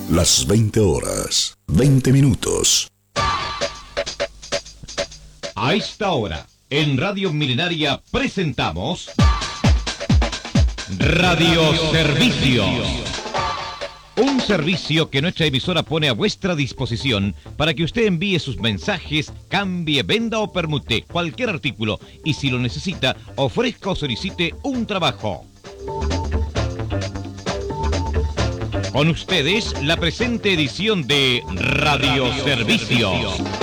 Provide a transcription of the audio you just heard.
Las 20 horas, 20 minutos. A esta hora, en Radio Milenaria presentamos Radio Servicio. Un servicio que nuestra emisora pone a vuestra disposición para que usted envíe sus mensajes, cambie, venda o permute cualquier artículo y si lo necesita, ofrezca o solicite un trabajo. Con ustedes, la presente edición de Radio Servicio.